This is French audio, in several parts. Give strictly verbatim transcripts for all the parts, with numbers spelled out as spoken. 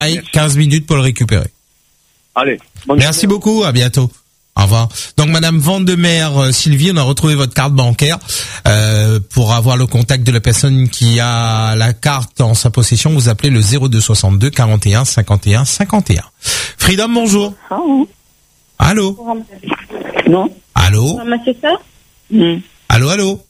quinze minutes pour le récupérer. Allez. Bonne Merci journée. beaucoup, à bientôt. Au revoir. Donc Madame Vandemer euh, Sylvie, on a retrouvé votre carte bancaire euh, pour avoir le contact de la personne qui a la carte en sa possession. Vous appelez le zéro deux soixante-deux quarante et un cinquante et un cinquante et un. Freedom, bonjour. Oh. Allô. Non. Allô. C'est ça. Mm. Allô, allô.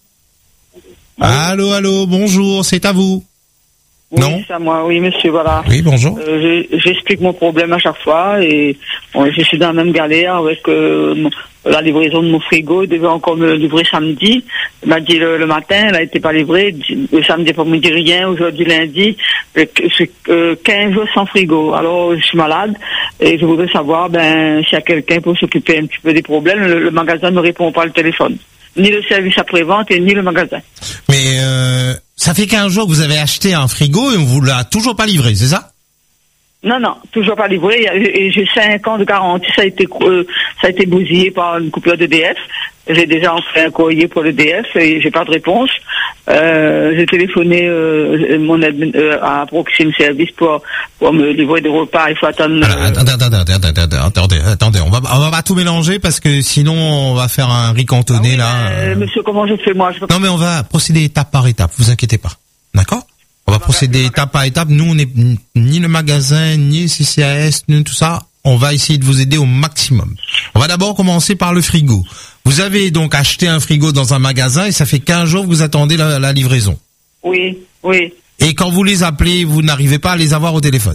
Allô, allô. Bonjour, c'est à vous. Oui, Non. c'est à moi. Oui, monsieur, voilà. Oui, bonjour. Euh, je- J'explique mon problème à chaque fois et bon, je suis dans la même galère avec euh, mon- la livraison de mon frigo. Il devait encore me livrer samedi. Il m'a dit le, le matin, elle n'a été pas livrée. Le samedi, pas me dit rien. Aujourd'hui, lundi, euh, c'est euh, quinze jours sans frigo. Alors, je suis malade et je voudrais savoir ben s'il y a quelqu'un pour s'occuper un petit peu des problèmes. Le, le magasin ne me répond pas le téléphone. Ni le service après-vente et ni le magasin. Mais euh, ça fait quinze jours que vous avez acheté un frigo et on vous l'a toujours pas livré, c'est ça? Non, non, toujours pas livré. Il y a- Et j'ai cinq ans de garantie. Ça a été, euh, ça a été bousillé par une coupure de D F. J'ai déjà fait un courrier pour le D F et j'ai pas de réponse. Euh, j'ai téléphoné euh, mon admin, euh, à Proxime Service pour pour me livrer des repas. Il faut attendre. Alors, euh, attendez, attendez, attendez, attendez, attendez, attendez, on va, on va pas tout mélanger parce que sinon on va faire un riz cantonné ah oui, là. euh, euh. Monsieur, comment je fais moi je peux... Non mais on va procéder étape par étape, vous inquiétez pas, d'accord? On va procéder étape par étape. Nous on n'est ni le magasin, ni le C C A S, ni tout ça. On va essayer de vous aider au maximum. On va d'abord commencer par le frigo. Vous avez donc acheté un frigo dans un magasin et ça fait quinze jours que vous attendez la, la livraison. Oui, oui. Et quand vous les appelez, vous n'arrivez pas à les avoir au téléphone.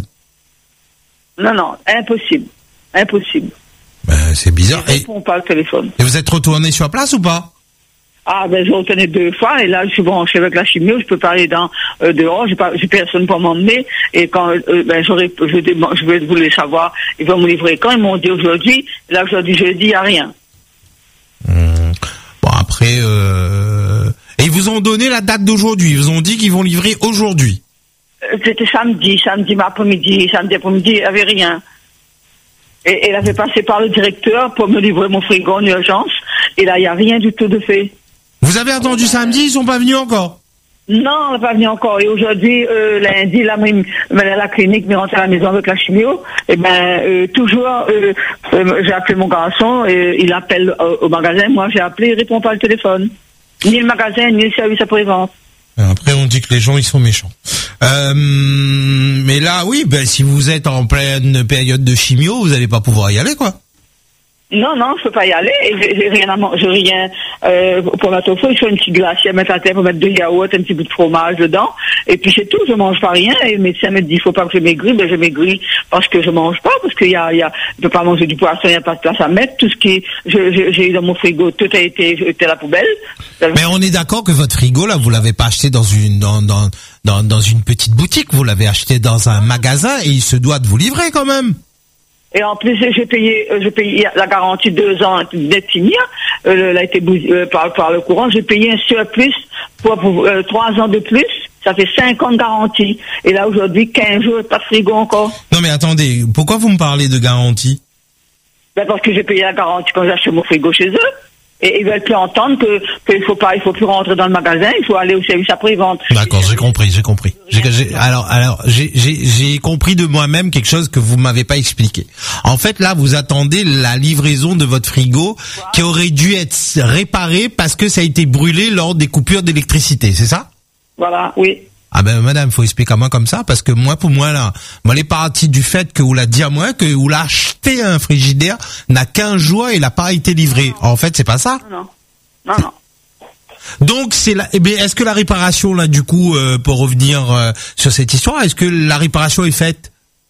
Non, non, impossible, impossible. Ben, c'est bizarre. Ils ne Et, répondent pas le téléphone. et vous êtes retourné sur place ou pas? Ah ben je retenais deux fois et là je suis branché avec la chimio, je peux pas aller dans euh, dehors, j'ai pas j'ai personne pour m'emmener et quand euh, ben j'aurais je, dé- je vais voulais savoir ils vont me livrer quand, ils m'ont dit aujourd'hui, là aujourd'hui jeudi il y a rien. Hum, Bon après, euh... et ils vous ont donné la date d'aujourd'hui. Ils vous ont dit qu'ils vont livrer aujourd'hui. Euh, C'était samedi, samedi après-midi, samedi après-midi il y avait rien. Et, et elle avait passé par le directeur pour me livrer mon frigo en urgence et là il y a rien du tout de fait. Vous avez attendu samedi, ils sont pas venus encore. Non, on n'est pas venu encore. Et aujourd'hui, euh, lundi, là, même, même à la clinique, mais rentré à la maison avec la chimio. Et ben, euh, toujours, euh, euh, j'ai appelé mon garçon, et il appelle euh, au magasin. Moi, j'ai appelé, il répond pas au téléphone. Ni le magasin, ni le service après-vente. Après, on dit que les gens, ils sont méchants. Euh, mais là, oui, ben, si vous êtes en pleine période de chimio, vous n'allez pas pouvoir y aller, quoi. Non, non, je peux pas y aller. Et j'ai j'ai rien à manger, j'ai rien euh, pour mettre au feu. Je fais une petite glacière, mettre à terre pour mettre deux yaourts, un petit bout de fromage dedans. Et puis c'est tout, je mange pas rien. Et le médecin me dit, il faut pas que je maigris. Ben je maigris parce que je mange pas, parce qu'il y a, il y a, je peux pas manger du poisson, il y a pas de place à mettre. Tout ce qui, je, je- j'ai eu dans mon frigo, tout a été, été à la poubelle. Mais on est d'accord que votre frigo, là, vous l'avez pas acheté dans une, dans, dans, dans, dans une petite boutique. Vous l'avez acheté dans un magasin et il se doit de vous livrer, quand même. Et en plus, j'ai payé, euh, j'ai payé la garantie deux ans d'être finie. Euh, elle a été bousillée, euh, par, par le courant. J'ai payé un surplus pour, pour euh, trois ans de plus. Ça fait cinq ans de garantie. Et là, aujourd'hui, quinze jours, pas de frigo encore. Non, mais attendez, pourquoi vous me parlez de garantie? Ben parce que j'ai payé la garantie quand j'ai acheté mon frigo chez eux. Et ils veulent plus entendre que qu'il faut pas, il faut plus rentrer dans le magasin, il faut aller au service après-vente. D'accord, j'ai compris, j'ai compris. J'ai, j'ai- alors, alors, j'ai, j'ai, j'ai compris de moi-même quelque chose que vous m'avez pas expliqué. En fait, là, vous attendez la livraison de votre frigo qui aurait dû être réparé parce que ça a été brûlé lors des coupures d'électricité, c'est ça? Voilà, oui. Ah ben madame, faut expliquer à moi comme ça parce que moi pour moi là, moi les parties du fait que vous l'a dit à moi que vous l'a acheté un frigidaire n'a quinze jours et il n'a pas été livré. En fait, c'est pas ça. Non, non, non. Donc c'est la, eh bien, est-ce que la réparation là du coup euh, pour revenir euh, sur cette histoire, est-ce que la réparation est faite?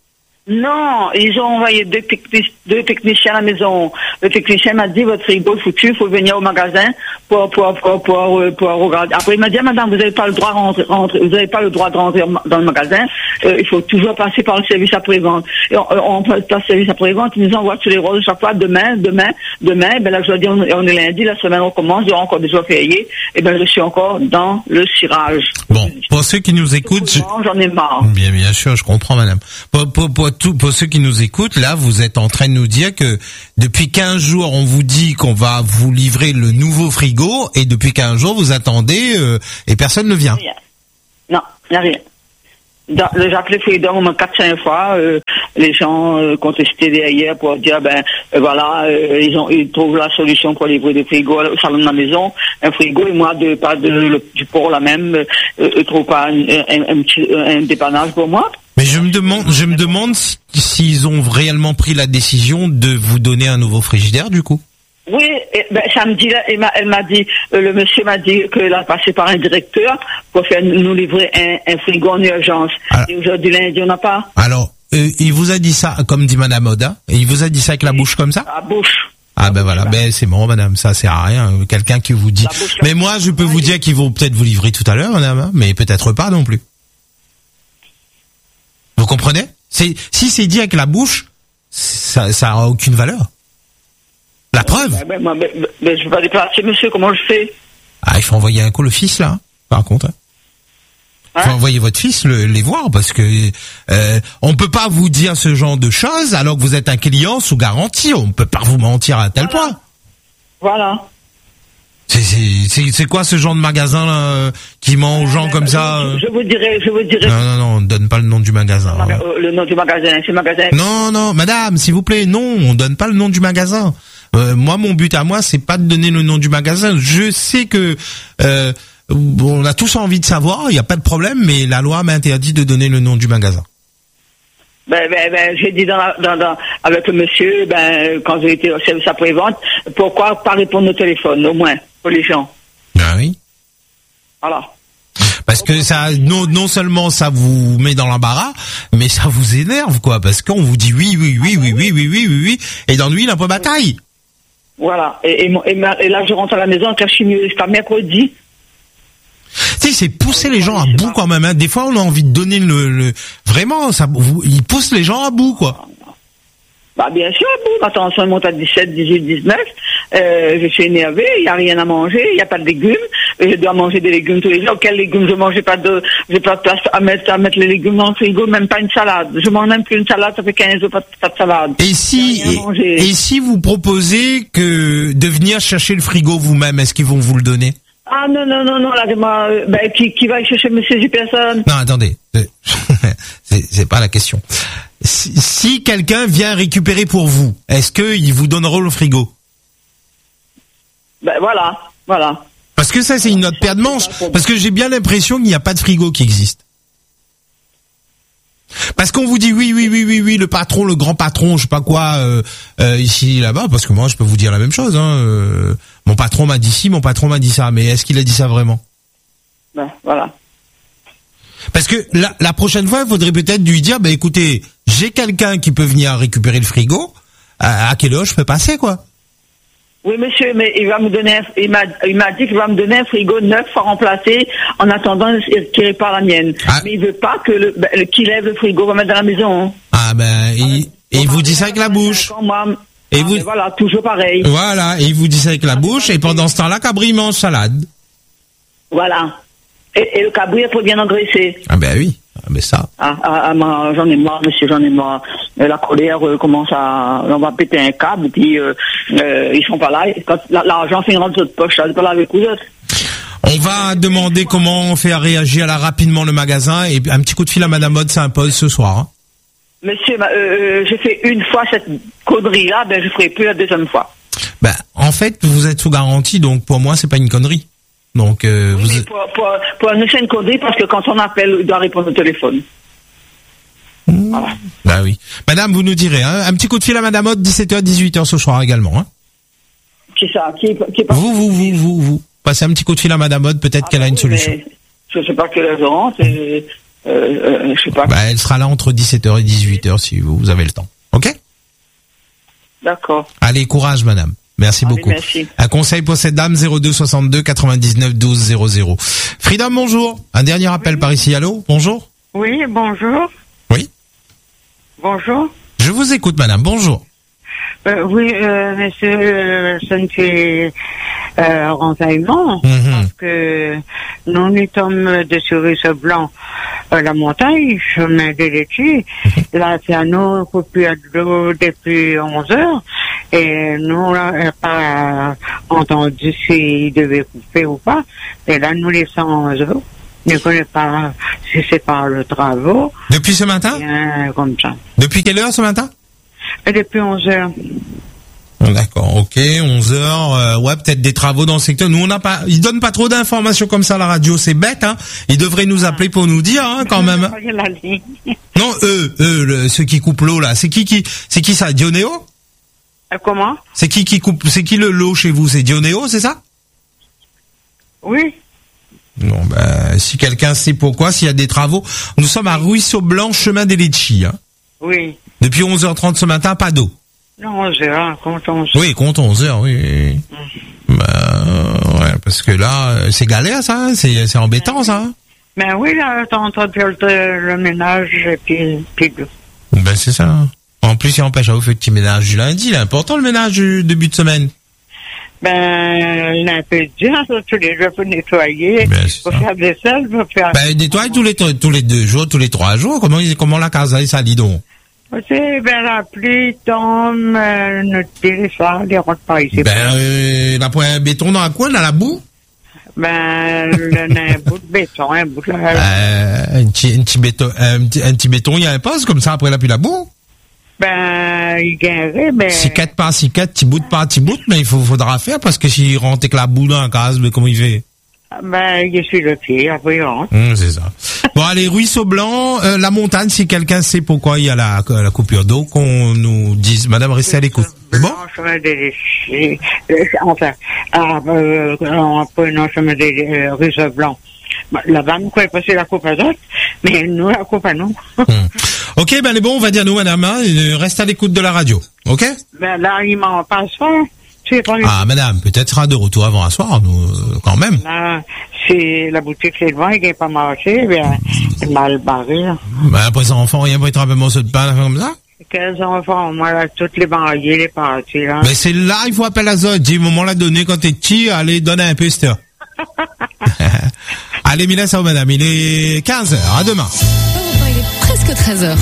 Non, ils ont envoyé deux, technici- deux techniciens à la maison. Le technicien m'a dit, votre frigo est foutu, il faut venir au magasin pour, pour, pour, pour, euh, pour regarder. Après, il m'a dit, ah, madame, vous n'avez pas le droit de rentrer, rentrer- vous n'avez pas le droit de rentrer dans le magasin. Euh, il faut toujours passer par le service après-vente. Et on, on passe par le service après-vente, ils nous envoient sur les rôles chaque fois, demain, demain, demain. Ben là, je dois dire, on, on est lundi, la semaine on commence, il y aura encore des jours fériés. Et ben, je suis encore dans le cirage. Bon, pour ceux qui nous écoutent, je- J'en ai marre. bien bien sûr, je comprends madame. Pour, pour, pour, tout, pour ceux qui nous écoutent, là, vous êtes en train de nous dire que depuis quinze jours, on vous dit qu'on va vous livrer le nouveau frigo et depuis quinze jours, vous attendez euh, et personne ne vient. Rien. Non, il n'y a rien. Dans- J'ai appelé Freedom au moins quatre cinq fois. Euh, les gens euh, contestaient derrière pour dire ben euh, voilà, euh, ils ont ils trouvent la solution pour livrer des frigos au salon de la maison, un frigo et moi de pas de le, du port la même, euh, ils trouvent pas un, un, un petit un dépannage pour moi. Mais je me demande, je me demande si- s'ils ont réellement pris la décision de vous donner un nouveau frigidaire du coup. Oui, et, ben, samedi, là, elle m'a, elle m'a dit, euh, le monsieur m'a dit qu'elle a passé par un directeur pour faire nous livrer un, un frigo en urgence. Ah. Et aujourd'hui, lundi, on n'a pas. Alors, euh, il vous a dit ça, comme dit Madame Oda, et il vous a dit ça avec la bouche comme ça? À bouche. Ah ben voilà, ben c'est bon Madame, ça sert à rien. euh, Quelqu'un qui vous dit. La bouche, Mais moi, je peux vous dire qu'ils vont peut-être vous livrer tout à l'heure, Madame, hein, mais peut-être pas non plus. Vous comprenez? C'est si c'est dit avec la bouche, ça, ça a aucune valeur. La preuve. Ben, ben, moi, ben, ben, ben, je vais pas déplacer, monsieur, comment je fais? Ah, il faut envoyer un coup le fils là, hein, par contre. Il faut Hein? envoyer votre fils le, les voir parce que euh, on peut pas vous dire ce genre de choses alors que vous êtes un client sous garantie. On peut pas vous mentir à tel Voilà. point. Voilà. C'est c'est c'est c'est quoi ce genre de magasin là, euh, qui ment aux gens comme ça euh Je, je vous dirai, je vous dirai Non non non, on donne pas le nom du magasin. hein. euh, le nom du magasin, c'est le magasin. Non non, madame, s'il vous plaît, non, on donne pas le nom du magasin. Euh, moi, mon but à moi, c'est pas de donner le nom du magasin. Je sais que euh, on a tous envie de savoir, il y a pas de problème, mais la loi m'interdit de donner le nom du magasin. Ben, ben, ben, j'ai dit dans, la- dans, dans, avec le monsieur, ben, quand j'ai été au service après-vente, pourquoi pas répondre au téléphone, au moins, pour les gens. Ah oui. Voilà. Parce que ça, non, non seulement ça vous met dans l'embarras, mais ça vous énerve, quoi. Parce qu'on vous dit oui, oui, oui, oui, oui, oui, oui, oui, oui, et dans l'huile un peu bataille. Voilà. Et, et, mon- et, ma- et là, je rentre à la maison avec un chimiste à mercredi. Tu sais, c'est pousser les gens à bout quand même. Hein. Des fois, on a envie de donner le, le... vraiment, ça, vous, ils poussent les gens à bout, quoi. Bah, bien sûr, bon, ma tension monte à dix-sept, dix-huit, dix-neuf. Euh, je suis énervée, il n'y a rien à manger, il n'y a pas de légumes. Je dois manger des légumes tous les jours. Quels légumes je mange? J'ai pas de, j'ai pas de place à mettre, à mettre les légumes dans le frigo, même pas une salade. Je mange même plus une salade, ça fait quinze jours, pas, de- pas de salade. Et si, Y a rien à et, manger. et si vous proposez que de venir chercher le frigo vous-même, est-ce qu'ils vont vous le donner? Ah, non, non, non, non, là, moi, euh, ben, qui, qui va y chercher monsieur, j'ai personne. Non, attendez, Euh, c'est, c'est pas la question. Si, si quelqu'un vient récupérer pour vous, est-ce qu'ils vous donneront le frigo? Ben, voilà, voilà. Parce que ça, c'est une autre paire de manches. Parce que j'ai bien l'impression qu'il n'y a pas de frigo qui existe. Parce qu'on vous dit oui, oui, oui, oui, oui, le patron, le grand patron, je sais pas quoi, euh, euh, ici, là-bas. Parce que moi, je peux vous dire la même chose. Hein, euh, mon patron m'a dit ci, mon patron m'a dit ça. Mais est-ce qu'il a dit ça vraiment? Ben, voilà. Parce que la, la prochaine fois, il faudrait peut-être lui dire, bah écoutez, j'ai quelqu'un qui peut venir récupérer le frigo. À, à quelle heure je peux passer, quoi? Oui, monsieur, mais il va me donner, un- il m'a, il m'a dit qu'il va me donner un frigo neuf à remplacer en attendant qu'il répare la mienne. Ah. Mais il veut pas que le, ben, le- qu'il lève le frigo, va mettre dans la maison. Hein. Ah ben, il, et il vous dit ça avec la bouche. Quand moi, Et ah, vous- ben voilà, toujours pareil. Voilà, et il vous dit ça avec la bouche. Et pendant ce temps-là, Cabri mange salade. Voilà. Et, et le cabri, il faut bien engraisser. Ah ben oui, ah ben ça. Ah, ah, ah, moi, j'en ai marre, monsieur, j'en ai marre. Euh, La colère euh, commence à... On va péter un câble, puis euh, euh, ils sont pas là. Et quand la- l'argent finira de votre poche, ça, c'est pas là avec vous autres. On va demander comment on fait réagir là rapidement le magasin. Et un petit coup de fil à Madame Mode s'impose ce soir. Hein. Monsieur, bah, euh, j'ai fait une fois cette connerie-là, ben je ferai plus la deuxième fois. Ben, en fait, vous êtes sous garantie, donc pour moi, c'est pas une connerie. Donc, euh, Oui, vous... mais pour, pour, pour nous, c'est une connerie parce que quand on appelle, il doit répondre au téléphone. Voilà. Bah oui. Madame, vous nous direz, hein, un petit coup de fil à Madame Mode, dix-sept heures, dix-huit heures ce soir également. Hein. Qui ça? Qui, qui est pas... Vous, vous, vous, vous, vous. Passez un petit coup de fil à Madame Mode, peut-être Ah, qu'elle a oui, une solution. mais Je sais pas quelle heure je rentre. Et, euh, euh, je sais pas. Bah, elle sera là entre dix-sept heures et dix-huit heures si vous, vous avez le temps. Ok? D'accord. Allez, courage, madame. Merci Allez, beaucoup. merci. Un conseil pour cette dame, zéro deux soixante-deux quatre-vingt-dix-neuf douze zéro zéro. Freedom, bonjour. Un dernier appel par ici. Allô? Bonjour? Oui, bonjour. Oui? Bonjour. Je vous écoute, madame. Bonjour. Euh, oui, euh, monsieur, euh, ça ne fait euh, renseignement, Mhm. parce que nous nous sommes de Cerise Blanc à la montagne, chemin de laitier. Là, c'est à nous coupure de l'eau depuis onze heures, et nous, on n'a pas entendu s'il devait couper ou pas, et là, nous laissons onze heures. ne connais pas si c'est par le travaux. Depuis ce matin? Bien, comme ça. Depuis quelle heure ce matin? Et depuis onze heures. D'accord, ok, onze heures, euh, ouais, peut-être des travaux dans le secteur. Nous, on n'a pas, ils donnent pas trop d'informations comme ça à la radio, c'est bête, hein. Ils devraient nous appeler pour nous dire, hein, quand même. La ligne. Non, eux, eux, le, ceux qui coupent l'eau, là, c'est qui qui, c'est qui ça, Dionéo? Euh, comment? C'est qui qui coupe, c'est qui le l'eau chez vous? C'est Dionéo, c'est ça? Oui. Non, ben, si quelqu'un sait pourquoi, s'il y a des travaux, nous sommes à Ruisseau Blanc, chemin des Litchis, hein. Oui. Depuis onze heures trente ce matin, pas d'eau. Non, onze heures, compte onze heures. Oui, compte onze heures, oui. oui. Mmh. Ben, ouais, parce que là, c'est galère, ça, hein, c'est, c'est embêtant, ça. Hein. Ben oui, là, t'es en train de faire le, le ménage, et puis, puis l'eau. Ben, c'est ça. En plus, il empêche à vous faire le petit ménage du lundi, là. Important, le ménage du début de semaine. Ben, il a un peu dur, tous les jours, pour nettoyer, ben, pour ça. Faire des vaisselle, pour faire... Ben, nettoyer tous les, tous les deux jours, tous les trois jours. Comment, comment la case est salie, donc? C'est, ben, la pluie tombe, euh, notre téléphone, il rentre pas ici. Ben, euh, la pointe béton dans la coin, dans la boue? Ben, le, un bout de béton, un bout de la... Euh, un petit, un petit béton, un petit, un petit béton, il y a un poste, comme ça, après la pluie, la boue? Ben, il gagnerait, ben... Ciquette par ciquette, petit bout par petit bout, mais il faut, faudra faire, parce que s'il rentre avec la boue dans la case, mais comment il fait? Ben, il est sur le pied, après il rentre. Mmh, c'est ça. Bon, allez, Ruisseau Blanc, euh, la montagne, si quelqu'un sait pourquoi il y a la, la coupure d'eau, qu'on nous dise, madame, restez à l'écoute. C'est bon? Chemin des Litchis, enfin, ah, euh, on peut non, chemin des euh, Ruisseau Blanc. Là-bas, nous, quoi, passer la coupe à d'autres, mais nous, la coupe à nous. Mmh. Ok, ben, les bons, on va dire nous, madame, hein, reste à l'écoute de la radio. Ok? Ben, là, il m'en passe pas. Ah, madame, peut-être sera de retour avant un soir, nous, euh, quand même. Là, c'est la boutique, c'est devant, il n'a pas marché, bien, c'est mal barré, là. Ben, après, ça, enfant, rien pour être un peu morceau de pain, comme ça? quinze enfants, moi, là, toutes les banlieues, les parties, là. Ben, c'est là, il faut appeler à ça. Dis, moment l'a donné quand t'es petit, allez, donne un peu, c'est Allez, Mila, ça va, madame, il est quinze heures, à demain. Europe un, il est presque treize heures.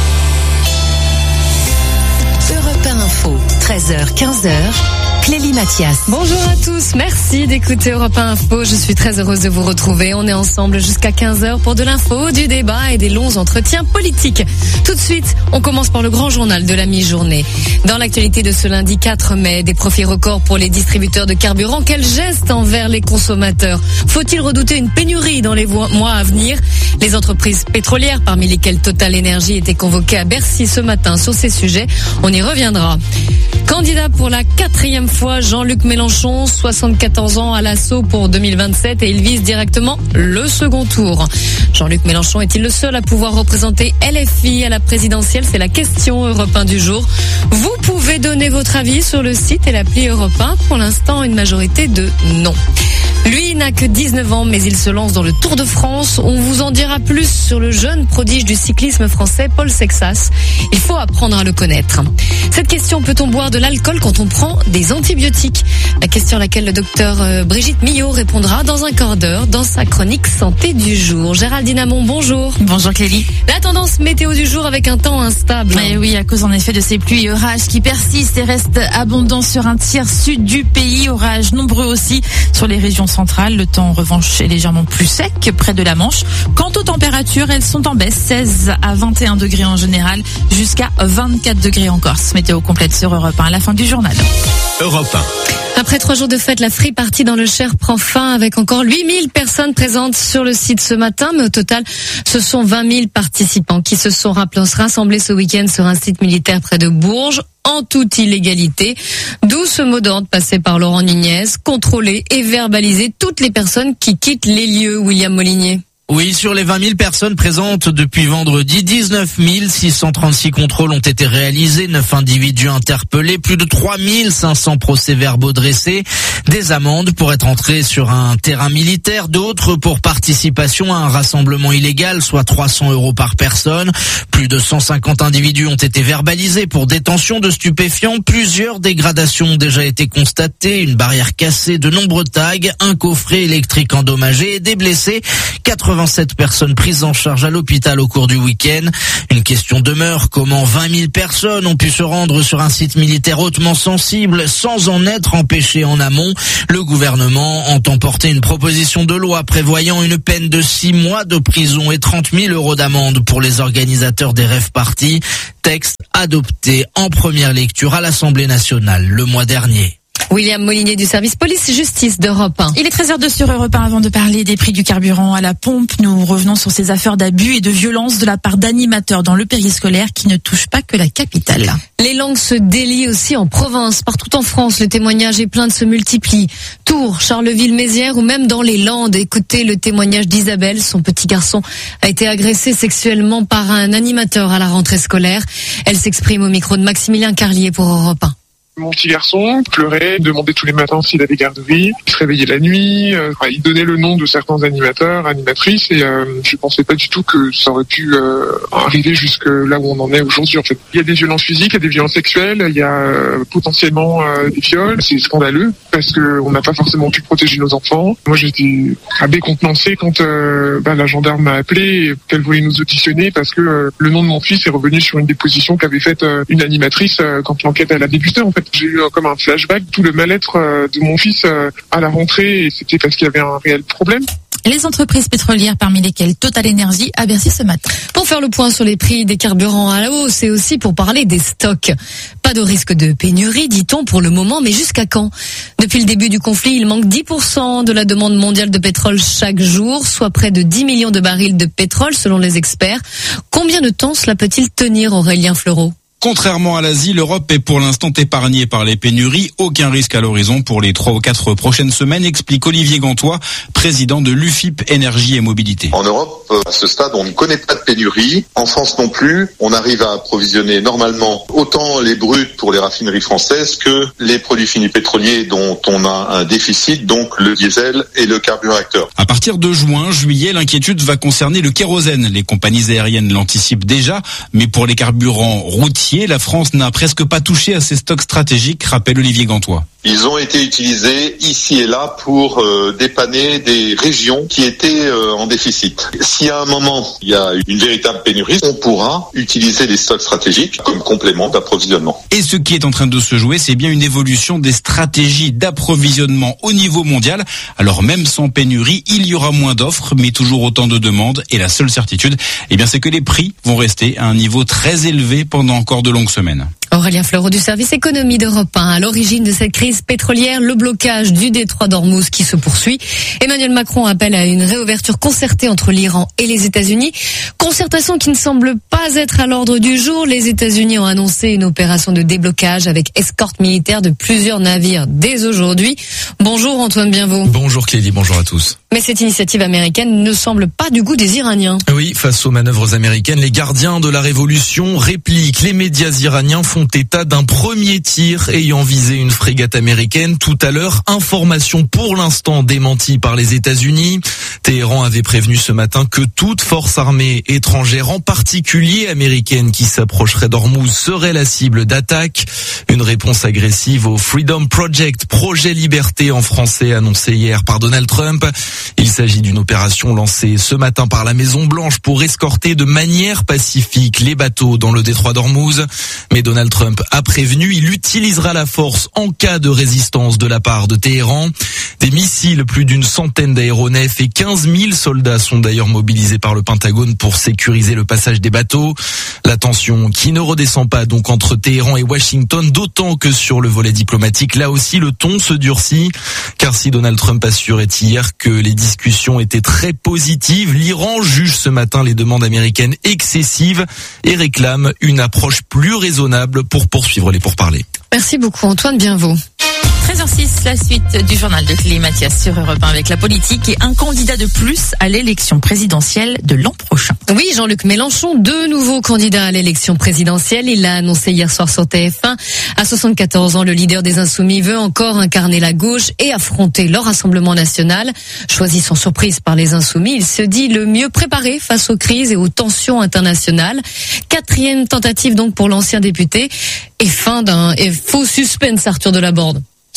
Europe un Info, treize heures, quinze heures. Clélie Mathias. Bonjour à tous, merci d'écouter Europe un Info. Je suis très heureuse de vous retrouver. On est ensemble jusqu'à quinze heures pour de l'info, du débat et des longs entretiens politiques. Tout de suite, on commence par le grand journal de la mi-journée. Dans l'actualité de ce lundi quatre mai, des profits records pour les distributeurs de carburant. Quel geste envers les consommateurs? Faut-il redouter une pénurie dans les mois à venir? Les entreprises pétrolières, parmi lesquelles Total Energy, étaient convoquées à Bercy ce matin sur ces sujets. On y reviendra. Candidat pour la quatrième fois, Jean-Luc Mélenchon, soixante-quatorze ans à l'assaut pour deux mille vingt-sept et il vise directement le second tour. Jean-Luc Mélenchon est-il le seul à pouvoir représenter L F I à la présidentielle? C'est la question Europe un du jour. Vous pouvez donner votre avis sur le site et l'appli Europe un. Pour l'instant, une majorité de non. Lui n'a que dix-neuf ans, mais il se lance dans le Tour de France. On vous en dira plus sur le jeune prodige du cyclisme français, Paul Sexas. Il faut apprendre à le connaître. Cette question, peut-on boire de l'alcool quand on prend des antibiotiques? La question à laquelle le docteur euh, Brigitte Millot répondra dans un quart d'heure dans sa chronique santé du jour. Géraldine Amon, bonjour. Bonjour Clélie. La tendance météo du jour avec un temps instable. Et oui, à cause en effet de ces pluies et orages qui persistent et restent abondants sur un tiers sud du pays. Orages nombreux aussi sur les régions centrales. Le temps en revanche est légèrement plus sec près de la Manche. Quant aux températures, elles sont en baisse, seize à vingt et un degrés en général, jusqu'à vingt-quatre degrés en Corse. Météo complète sur Europe un à la fin du journal. Europe un. Après trois jours de fête, la Free Party dans le Cher prend fin avec encore huit mille personnes présentes sur le site ce matin. Mais au total, ce sont vingt mille participants qui se sont rassemblés ce week-end sur un site militaire près de Bourges, en toute illégalité. D'où ce mot d'ordre passé par Laurent Nunez: contrôler et verbaliser toutes les personnes qui quittent les lieux. William Molinier. Oui, sur les vingt mille personnes présentes depuis vendredi, dix-neuf mille six cent trente-six contrôles ont été réalisés, neuf individus interpellés, plus de trois mille cinq cents procès-verbaux dressés, des amendes pour être entrés sur un terrain militaire, d'autres pour participation à un rassemblement illégal, soit trois cents euros par personne. Plus de cent cinquante individus ont été verbalisés pour détention de stupéfiants. Plusieurs dégradations ont déjà été constatées, une barrière cassée, de nombreux tags, un coffret électrique endommagé et des blessés. quatre-vingts quatre-vingt-sept personnes prises en charge à l'hôpital au cours du week-end. Une question demeure, comment vingt mille personnes ont pu se rendre sur un site militaire hautement sensible sans en être empêchées en amont? Le gouvernement entend porter une proposition de loi prévoyant une peine de six mois de prison et trente mille euros d'amende pour les organisateurs des rave-parties. Texte adopté en première lecture à l'Assemblée nationale le mois dernier. William Molinier du service police-justice d'Europe un. Il est treize heures deux sur Europe un. Avant de parler des prix du carburant à la pompe, nous revenons sur ces affaires d'abus et de violence de la part d'animateurs dans le périscolaire qui ne touchent pas que la capitale. Les langues se délient aussi en province. Partout en France, les témoignages et plaintes se multiplient. Tours, Charleville-Mézières ou même dans les Landes. Écoutez le témoignage d'Isabelle. Son petit garçon a été agressé sexuellement par un animateur à la rentrée scolaire. Elle s'exprime au micro de Maximilien Carlier pour Europe un. Mon petit garçon pleurait, demandait tous les matins s'il avait garderie, il se réveillait la nuit, euh, enfin, il donnait le nom de certains animateurs, animatrices, et euh, je pensais pas du tout que ça aurait pu euh, arriver jusque là où on en est aujourd'hui. En fait, il y a des violences physiques, il y a des violences sexuelles, il y a euh, potentiellement euh, des viols. C'est scandaleux parce que on n'a pas forcément pu protéger nos enfants. Moi, j'étais à décontenancé quand euh, bah, la gendarme m'a appelé et qu'elle voulait nous auditionner parce que euh, le nom de mon fils est revenu sur une déposition qu'avait faite euh, une animatrice euh, quand l'enquête elle a débuté. En fait, j'ai eu comme un flashback, tout le mal-être de mon fils à la rentrée, et c'était parce qu'il y avait un réel problème. Les entreprises pétrolières, parmi lesquelles Total Energy, a Bercy ce matin. Pour faire le point sur les prix des carburants à la hausse et aussi pour parler des stocks. Pas de risque de pénurie, dit-on pour le moment, mais jusqu'à quand? Depuis le début du conflit, il manque dix pour cent de la demande mondiale de pétrole chaque jour, soit près de dix millions de barils de pétrole selon les experts. Combien de temps cela peut-il tenir, Aurélien Fleureau? Contrairement à l'Asie, l'Europe est pour l'instant épargnée par les pénuries. Aucun risque à l'horizon pour les trois ou quatre prochaines semaines, explique Olivier Gantois, président de l'U F I P Énergie et Mobilité. En Europe, à ce stade, on ne connaît pas de pénurie. En France non plus. On arrive à approvisionner normalement autant les bruts pour les raffineries françaises que les produits finis pétroliers dont on a un déficit, donc le diesel et le carburateur. À partir de juin, juillet, l'inquiétude va concerner le kérosène. Les compagnies aériennes l'anticipent déjà, mais pour les carburants routiers, la France n'a presque pas touché à ses stocks stratégiques, rappelle Olivier Gantois. Ils ont été utilisés ici et là pour euh, dépanner des régions qui étaient euh, en déficit. Si à un moment il y a une véritable pénurie, on pourra utiliser les stocks stratégiques comme complément d'approvisionnement. Et ce qui est en train de se jouer, c'est bien une évolution des stratégies d'approvisionnement au niveau mondial. Alors même sans pénurie, il y aura moins d'offres, mais toujours autant de demandes. Et la seule certitude, eh bien, c'est que les prix vont rester à un niveau très élevé pendant encore de longues semaines. Aurélien Fleureau du service économie d'Europe un. À l'origine de cette crise pétrolière, le blocage du détroit d'Ormuz qui se poursuit. Emmanuel Macron appelle à une réouverture concertée entre l'Iran et les États-Unis. Concertation qui ne semble pas être à l'ordre du jour. Les États-Unis ont annoncé une opération de déblocage avec escorte militaire de plusieurs navires dès aujourd'hui. Bonjour Antoine Bienvaux. Bonjour Clélie, bonjour à tous. Mais cette initiative américaine ne semble pas du goût des Iraniens. Oui, face aux manœuvres américaines, les gardiens de la révolution répliquent. Les médias iraniens font état d'un premier tir ayant visé une frégate américaine tout à l'heure. Information pour l'instant démentie par les États-Unis. Téhéran avait prévenu ce matin que toute force armée étrangère, en particulier américaine, qui s'approcherait d'Ormuz serait la cible d'attaque. Une réponse agressive au Freedom Project, projet liberté en français, annoncé hier par Donald Trump. Il s'agit d'une opération lancée ce matin par la Maison-Blanche pour escorter de manière pacifique les bateaux dans le détroit d'Ormuz. Mais Donald Trump a prévenu, il utilisera la force en cas de résistance de la part de Téhéran. Des missiles, plus d'une centaine d'aéronefs et quinze mille soldats sont d'ailleurs mobilisés par le Pentagone pour sécuriser le passage des bateaux. La tension qui ne redescend pas donc entre Téhéran et Washington, d'autant que sur le volet diplomatique, là aussi le ton se durcit. Car si Donald Trump assurait hier que les discussions étaient très positives, l'Iran juge ce matin les demandes américaines excessives et réclame une approche plus raisonnable pour poursuivre les pourparlers. Merci beaucoup Antoine Bienvaux. treize heures six, la suite du journal de Clélie Mathias sur Europe un avec la politique et un candidat de plus à l'élection présidentielle de l'an prochain. Oui, Jean-Luc Mélenchon, deux nouveaux candidats à l'élection présidentielle. Il l'a annoncé hier soir sur T F un. À soixante-quatorze ans, le leader des Insoumis veut encore incarner la gauche et affronter le Rassemblement national. Choisi sans surprise par les Insoumis, il se dit le mieux préparé face aux crises et aux tensions internationales. Quatrième tentative donc pour l'ancien député et fin d'un et faux suspense Arthur Delaborde.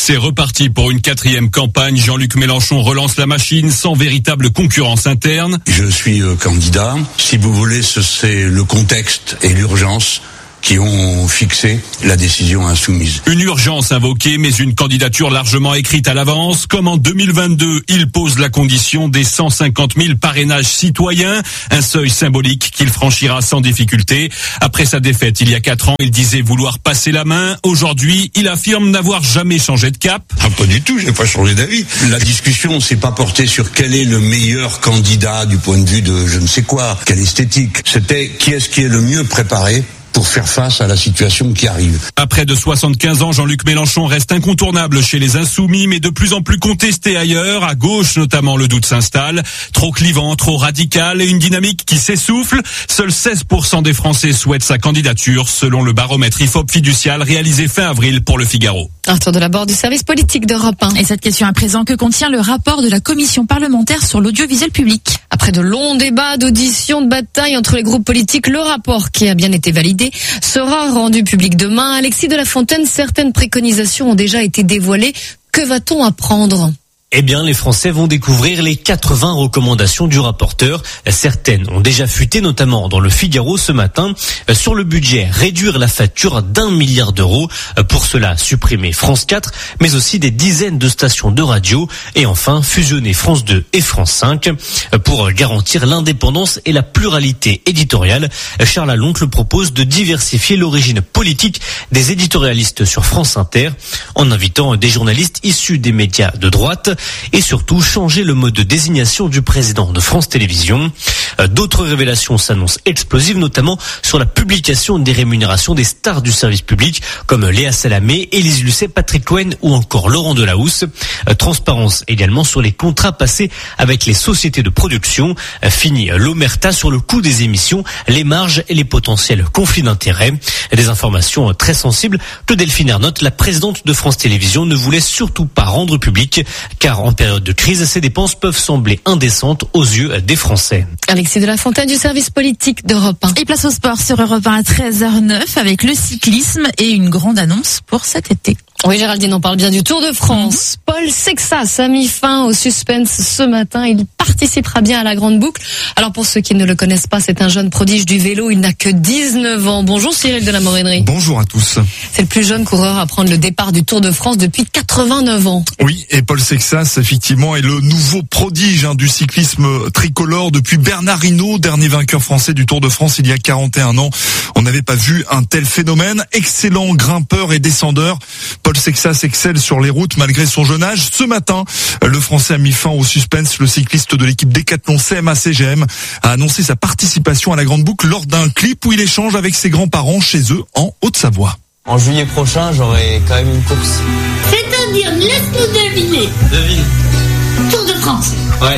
C'est reparti pour une quatrième campagne. Jean-Luc Mélenchon relance la machine sans véritable concurrence interne. Je suis euh, candidat. Si vous voulez, c'est le contexte et l'urgence qui ont fixé la décision insoumise. Une urgence invoquée, mais une candidature largement écrite à l'avance. Comme en deux mille vingt-deux, il pose la condition des cent cinquante mille parrainages citoyens, un seuil symbolique qu'il franchira sans difficulté. Après sa défaite il y a quatre ans, il disait vouloir passer la main. Aujourd'hui, il affirme n'avoir jamais changé de cap. Ah, pas du tout, j'ai pas changé d'avis. La discussion s'est pas portée sur quel est le meilleur candidat du point de vue de je ne sais quoi, quelle esthétique. C'était qui est-ce qui est le mieux préparé pour faire face à la situation qui arrive. À près de soixante-quinze ans, Jean-Luc Mélenchon reste incontournable chez les Insoumis, mais de plus en plus contesté ailleurs. À gauche, notamment, le doute s'installe. Trop clivant, trop radical et une dynamique qui s'essouffle. Seuls seize pour cent des Français souhaitent sa candidature, selon le baromètre I F O P fiducial réalisé fin avril pour Le Figaro. Arthur Delaborde du service politique d'Europe un. Et cette question à présent, que contient le rapport de la commission parlementaire sur l'audiovisuel public? Après de longs débats, d'auditions, de batailles entre les groupes politiques, le rapport, qui a bien été validé, sera rendu public demain. Alexis de la Fontaine, certaines préconisations ont déjà été dévoilées. Que va-t-on apprendre ? Eh bien, les Français vont découvrir les quatre-vingts recommandations du rapporteur. Certaines ont déjà fuité, notamment dans le Figaro ce matin. Sur le budget, réduire la facture d'un milliard d'euros. Pour cela, supprimer France quatre, mais aussi des dizaines de stations de radio. Et enfin, fusionner France deux et France cinq pour garantir l'indépendance et la pluralité éditoriale. Charles Aloncle propose de diversifier l'origine politique des éditorialistes sur France Inter en invitant des journalistes issus des médias de droite. Et surtout changer le mode de désignation du président de France Télévisions. D'autres révélations s'annoncent explosives, notamment sur la publication des rémunérations des stars du service public, comme Léa Salamé, Élise Lucet, Patrick Cohen ou encore Laurent Delahousse. Transparence également sur les contrats passés avec les sociétés de production. Fini l'omerta sur le coût des émissions, les marges et les potentiels conflits d'intérêts. Des informations très sensibles que Delphine Ernotte, la présidente de France Télévisions, ne voulait surtout pas rendre publiques, car en période de crise, ces dépenses peuvent sembler indécentes aux yeux des Français. Alexis de la Fontaine du service politique d'Europe un. Et place au sport sur Europe un à treize heures neuf avec le cyclisme et une grande annonce pour cet été. Oui, Géraldine, on parle bien du Tour de France. Mmh. Paul Sexas a mis fin au suspense ce matin. Il participera bien à la grande boucle. Alors, pour ceux qui ne le connaissent pas, c'est un jeune prodige du vélo. Il n'a que dix-neuf ans. Bonjour Cyril de la Morennerie. Bonjour à tous. C'est le plus jeune coureur à prendre le départ du Tour de France depuis quatre-vingt-neuf ans. Oui, et Paul Sexas, effectivement, est le nouveau prodige hein, du cyclisme tricolore depuis Bernard Hinault, dernier vainqueur français du Tour de France il y a quarante et un ans. On n'avait pas vu un tel phénomène. Excellent grimpeur et descendeur. Paul Sexas excelle sur les routes malgré son jeune âge. Ce matin, le Français a mis fin au suspense. Le cycliste de l'équipe Décathlon C M A C G M a annoncé sa participation à la grande boucle lors d'un clip où il échange avec ses grands-parents chez eux en Haute-Savoie. En juillet prochain, j'aurai quand même une course. C'est-à-dire, laisse-nous deviner. Devine. Tour de France. Ouais.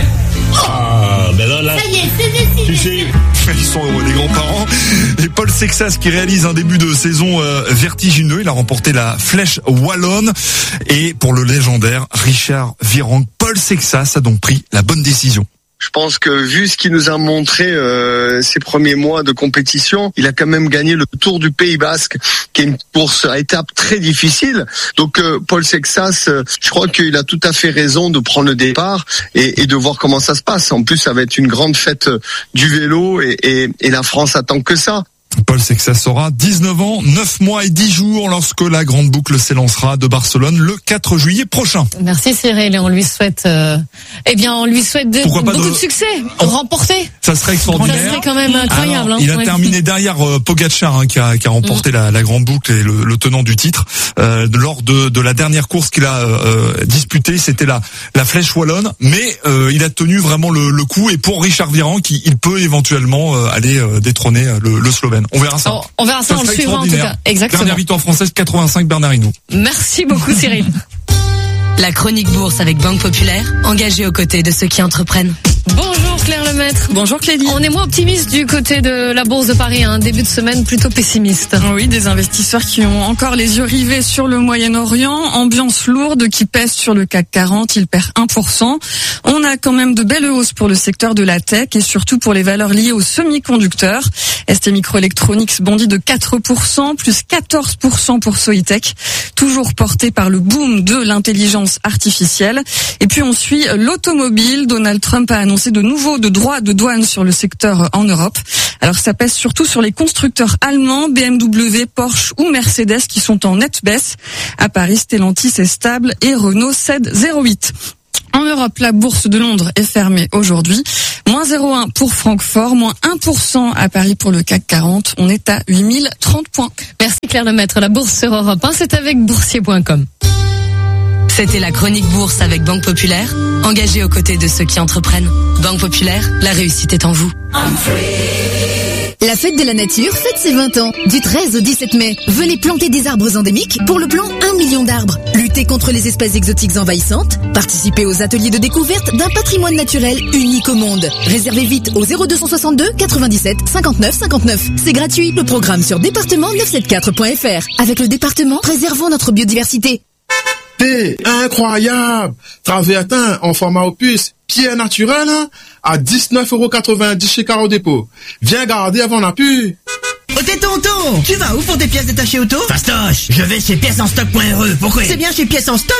Ah, ben là, là. Ça y est, c'est décidé. Tu sais, ils sont heureux, les grands-parents. Et Paul Sexas qui réalise un début de saison euh, vertigineux. Il a remporté la Flèche Wallonne. Et pour le légendaire Richard Virenque, Paul Sexas a donc pris la bonne décision. Je pense que vu ce qu'il nous a montré euh, ces premiers mois de compétition, il a quand même gagné le Tour du Pays Basque, qui est une course à étapes très difficile. Donc euh, Paul Sexas, euh, je crois qu'il a tout à fait raison de prendre le départ et, et de voir comment ça se passe. En plus, ça va être une grande fête du vélo et, et, et la France attend que ça. Paul Sexas aura dix-neuf ans, neuf mois et dix jours lorsque la grande boucle s'élancera de Barcelone le quatre juillet prochain. Merci Cyril et on lui souhaite, euh, eh bien on lui souhaite de, beaucoup de, de succès, oh, remporté. Ça serait extraordinaire. Ça serait quand même incroyable. Alors, hein, il a ouais. terminé derrière euh, Pogacar hein, qui, a, qui a remporté mmh. la, la grande boucle et le, le tenant du titre euh, lors de, de la dernière course qu'il a euh, disputée. C'était la, la Flèche Wallonne, mais euh, il a tenu vraiment le, le coup. Et pour Richard Virenque, il, il peut éventuellement euh, aller euh, détrôner le, le Slovène. On verra ça. Oh, on verra ça, ça on le suivra en tout cas. Exactement. Dernière victoire française, quatre-vingt-cinq Bernard Hinault. Merci beaucoup Cyril. La chronique bourse avec Banque Populaire, engagée aux côtés de ceux qui entreprennent. Bonjour Claire Le Lemaître. Bonjour Clélie. On est moins optimiste du côté de la Bourse de Paris, un hein. début de semaine plutôt pessimiste. Oui, des investisseurs qui ont encore les yeux rivés sur le Moyen-Orient, ambiance lourde qui pèse sur le C A C quarante, il perd un pour cent. On a quand même de belles hausses pour le secteur de la tech et surtout pour les valeurs liées aux semi-conducteurs. S T Microelectronics bondit de quatre pour cent, plus quatorze pour cent pour Soitec, toujours porté par le boom de l'intelligence artificielle. Et puis on suit l'automobile. Donald Trump a annoncé de nouveau de droits de douane sur le secteur en Europe. Alors ça pèse surtout sur les constructeurs allemands, B M W, Porsche ou Mercedes qui sont en nette baisse. À Paris, Stellantis est stable et Renault cède zéro virgule huit. En Europe, la bourse de Londres est fermée aujourd'hui. Moins zéro virgule un pour Francfort, moins un pour cent à Paris pour le C A C quarante. On est à huit mille trente points. Merci Claire Lemaître. La bourse sur Europe un, c'est avec boursier point com. C'était la chronique bourse avec Banque Populaire, engagée aux côtés de ceux qui entreprennent. Banque Populaire, la réussite est en vous. La fête de la nature fête ses vingt ans. Du treize au dix-sept mai, venez planter des arbres endémiques pour le plan un million d'arbres. Lutter contre les espèces exotiques envahissantes. Participez aux ateliers de découverte d'un patrimoine naturel unique au monde. Réservez vite au zéro deux cent soixante-deux quatre-vingt-dix-sept cinquante-neuf cinquante-neuf. C'est gratuit. Le programme sur département neuf cent soixante-quatre point f r. Avec le département, préservons notre biodiversité. T'es incroyable! Travertin en format opus, pierre naturelle, hein, à dix-neuf euros quatre-vingt-dix chez Caro Dépôt. Viens garder avant la pu. Oh t'es tonton! Tu vas où pour tes pièces détachées auto? Fastoche! Je vais chez pièces en stock point r e. Pourquoi? C'est bien chez pièces en stock!